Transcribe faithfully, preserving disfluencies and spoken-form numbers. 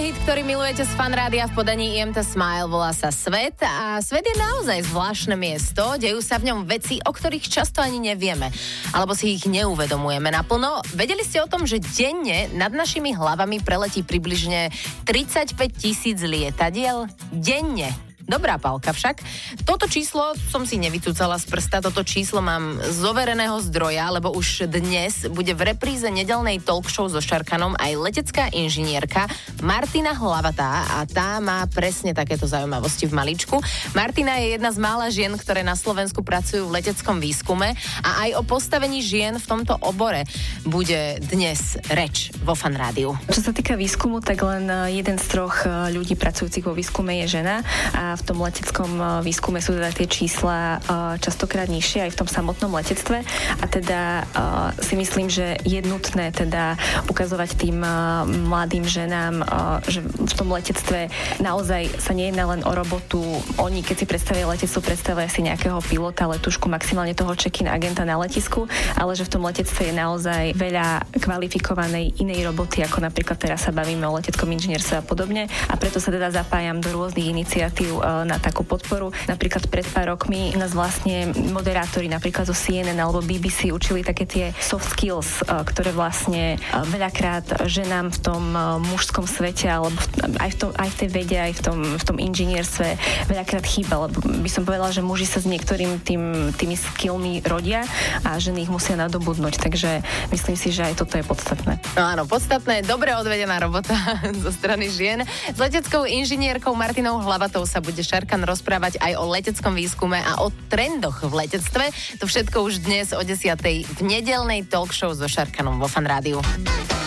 hit, ktorý milujete z Fanrádia v podaní í em té Smile, volá sa Svet a svet je naozaj zvláštne miesto, dejú sa v ňom veci, o ktorých často ani nevieme, alebo si ich neuvedomujeme naplno. Vedeli ste o tom, že denne nad našimi hlavami preletí približne tridsaťpäť tisíc lietadiel? Denne. Dobrá pálka však. Toto číslo som si nevycúcala z prsta, toto číslo mám z overeného zdroja, lebo už dnes bude v repríze nedeľnej talk show so Šarkanom aj letecká inžinierka Martina Hlavatá a tá má presne takéto zaujímavosti v maličku. Martina je jedna z mála žien, ktoré na Slovensku pracujú v leteckom výskume a aj o postavení žien v tomto obore bude dnes reč vo Fanrádiu. Čo sa týka výskumu, tak len jeden z troch ľudí pracujúcich vo výskume je žena a v tom leteckom výskume sú teda tie čísla častokrát nižšie aj v tom samotnom letectve a teda si myslím, že je nutné teda ukazovať tým mladým ženám, že v tom letectve naozaj sa nejedná len o robotu. Oni, keď si predstavia letectvo, predstavia si nejakého pilota, letušku, maximálne toho check-in agenta na letisku, ale že v tom letectve je naozaj veľa kvalifikovanej inej roboty, ako napríklad teraz sa bavíme o leteckom inžinierstve a podobne a preto sa teda zapájam do rôznych iniciatív na takú podporu. Napríklad pred pár rokmi nás vlastne moderátori napríklad zo C N N alebo B B C učili také tie soft skills, ktoré vlastne veľakrát ženám v tom mužskom svete alebo aj v, tom, aj v tej vede, aj v tom, v tom inžinierstve veľakrát chýba, lebo by som povedala, že muži sa s niektorým tým, tými skillmi rodia a ženy ich musia nadobudnúť, takže myslím si, že aj toto je podstatné. No áno, podstatné, dobre odvedená robota zo strany žien. S leteckou inžinierkou Martinou Hlavatou sa bude Šarkan rozprávať aj o leteckom výskume a o trendoch v letectve. To všetko už dnes o desiatej v nedeľnej talk show so Šarkanom vo Fanrádiu.